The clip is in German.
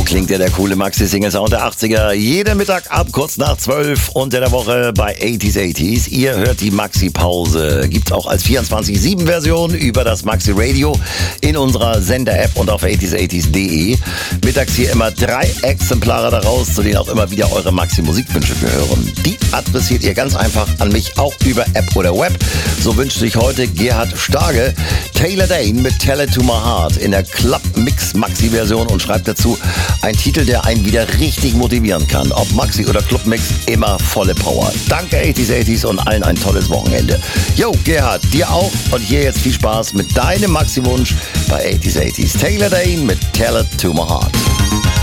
klingt ja der coole Maxi-Single-Sound der 80er. Jeden Mittag ab kurz nach 12 unter der Woche bei 80s. Ihr hört die Maxi-Pause. Gibt's auch als 24/7-Version über das Maxi-Radio in unserer Sender-App und auf 80s.de. Mittags hier immer 3 Exemplare daraus, zu denen auch immer wieder eure Maxi-Musikwünsche gehören. Die adressiert ihr ganz einfach an mich, auch über App oder Web. So wünscht sich heute Gerhard Starge Taylor Dane mit Tell It To My Heart in der Club-Mix-Maxi-Version und schreibt dazu ein Titel, der einen wieder richtig motivieren kann. Ob Maxi oder Club-Mix, immer volle Power. Danke 80s und allen ein tolles Wochenende. Yo, Gerhard, dir auch und hier jetzt viel Spaß mit deinem Maxi-Wunsch bei 80s. Taylor Dane mit Tell It To My Heart.